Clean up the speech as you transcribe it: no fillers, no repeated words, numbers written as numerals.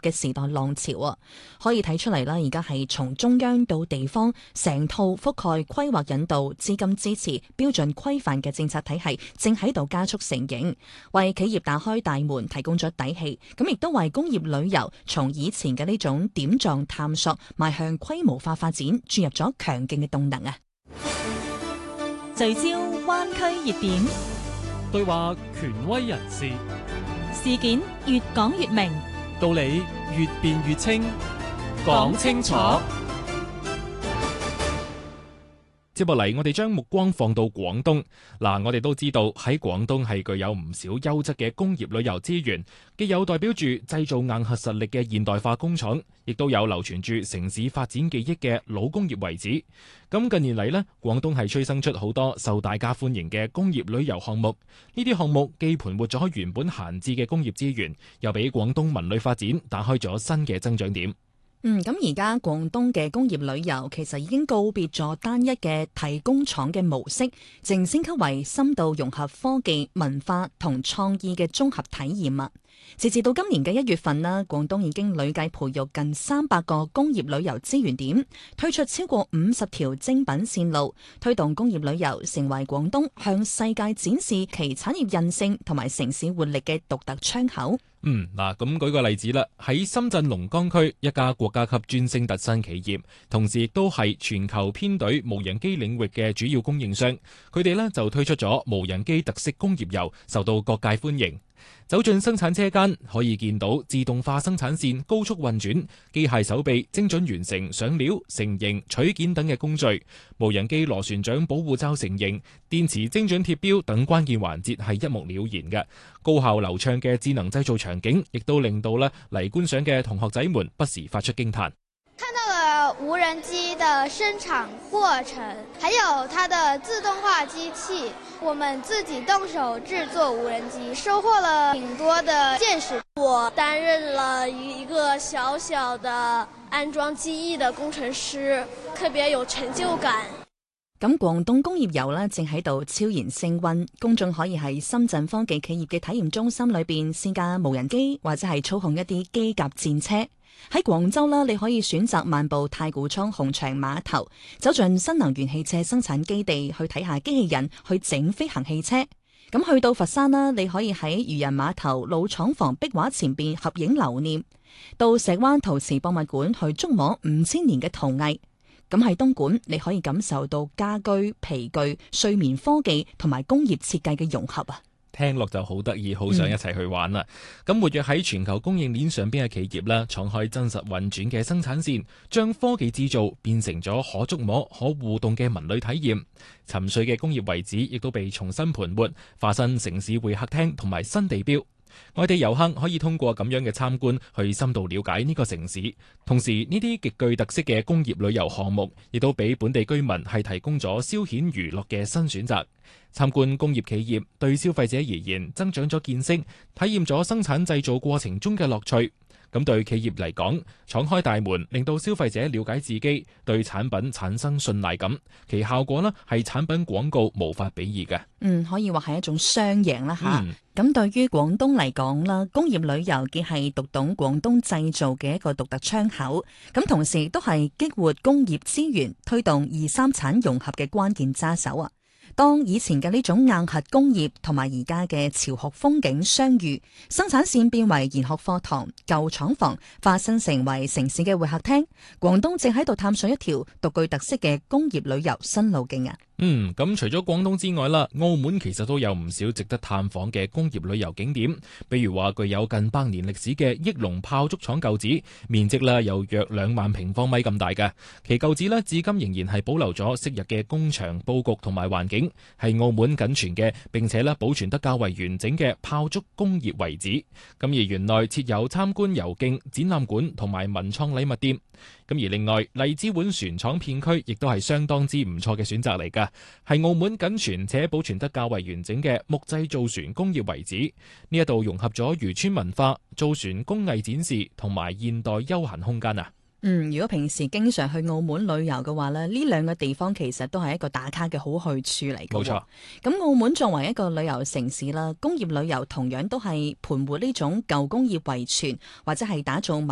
嘅時代浪潮啊，可以睇出嚟啦。而家係從中央到地方，成套覆蓋規劃引導、資金支持、標準規範嘅政策體系，正喺度加速成型，為企業打開大門，提供咗底氣。咁亦都為工業旅遊從以前嘅呢種點狀探索，邁向規模化發展，注入咗強勁嘅動能啊！ 聚焦灣區熱點， 對話權威人士， 事件越講越明， 道理越辯越清，講清楚。接落嚟，我哋將目光放到廣東。我哋都知道喺廣東係具有唔少優質嘅工業旅遊資源，既有代表住製造硬核實力嘅現代化工廠，亦都有流傳住城市發展記憶嘅老工業遺址。咁近年嚟呢，廣東係催生出好多受大家歡迎嘅工業旅遊項目。呢啲項目既盤活咗原本閒置嘅工業資源，又俾廣東文旅發展打開咗新嘅增長點。 咁而家廣東嘅工業旅遊其實已經告別咗單一嘅提工廠嘅模式，正升級為深度融合科技、文化同創意嘅綜合體驗啊！截至到今年嘅1月份啦，廣東已經累計培育近300個工業旅遊資源點，推出超過50條精品線路，推動工業旅遊成為廣東向世界展示其產業韌性同埋城市活力嘅獨特窗口。 咁舉個例子啦，喺深圳龍崗區一家國家級專升特新企業，同時亦都係全球編隊無人機領域嘅主要供應商，佢哋呢就推出咗無人機特色工業遊，受到各界歡迎。走進生產車間，可以見到自動化生產線高速運轉，機械手臂精準完成上料、成形、取件等嘅工序，無人機螺旋槳保護罩成形，電池精準貼標等關鍵環節係一目了然嘅。高效流暢嘅智能製造場景，亦都令到嚟觀賞嘅同學仔們不時發出驚嘆。 看到了無人機的生產過程，還有它的自動化機器，我們自己動手製作無人機，收穫了挺多的見識。 我擔任了一個小小的安裝機翼的工程師，特別有成就感。 咁廣東工業遊呢，正喺度悄然升溫，公眾可以喺深圳科技企業嘅體驗中心裏邊試駕無人機，或者係操控一啲機甲戰車。喺廣州啦，你可以選擇漫步太古倉紅場碼頭，走進新能源汽車生產基地去睇下機器人去整飛行汽車。咁去到佛山啦，你可以喺漁人碼頭老廠房壁畫前邊合影留念，到石灣陶瓷博物館去觸摸5000年嘅陶藝。咁喺東莞，你可以感受到家居、皮具、睡眠科技同埋工業設計嘅融合啊！ 聽落就好得意，好想一齊去玩啦！咁活躍喺全球供應鏈上邊嘅企業啦，敞開真實運轉嘅生產線，將科技製造變成咗可觸摸、可互動嘅文旅體驗。沉睡嘅工業遺址亦都被重新盤活，化身城市會客廳同埋新地標。外地遊客可以通過咁樣嘅參觀去深度了解呢個城市，同時呢啲極具特色嘅工業旅遊項目亦都俾本地居民係提供咗消遣娛樂嘅新選擇。參觀工業企業對消費者而言增長咗見識，體驗咗生產製造過程中嘅樂趣。咁對企業嚟講，敞開大門令到消費者了解自己，對產品產生信賴感，其效果呢係產品廣告無法比擬嘅。 可以話係一種雙贏啦吓。咁對於廣東嚟講啦，工業旅遊既係讀懂廣東製造嘅一個獨特窗口，咁同時都係激活工業資源、推動2、3產融合嘅關鍵揸手啊！當以前嘅呢種硬核工業同埋而家嘅潮學風景相遇，生產線變為研學課堂，舊廠房化身成為城市嘅會客廳，廣東正喺度探索一條獨具特色嘅工業旅遊新路徑啊！ 咁除咗廣東之外啦，澳門其實都有唔少值得探訪嘅工業旅遊景點，比如話具有近100年歷史嘅益隆炮竹廠舊址，面積啦有約2萬平方米咁大嘅，其舊址呢至今仍然係保留咗昔日嘅工場佈局同埋環境，係澳門僅存嘅並且咧保存得較為完整嘅炮竹工業遺址。咁而園內設有參觀遊徑、展覽館同埋文創禮物店。咁而另外荔枝碗船廠片區亦都係相當之唔錯嘅選擇嚟㗎，係澳門僅存且保存得較為完整嘅木製造船工業遺址。呢一度融合咗漁村文化、造船工藝展示同埋現代休閒空間啊！ 如果平時經常去澳門旅遊嘅話咧，呢兩個地方其實都係一個打卡嘅好去處嚟嘅。冇錯。咁澳門作為一個旅遊城市啦，工業旅遊同樣都係盤活呢種舊工業遺存，或者係打造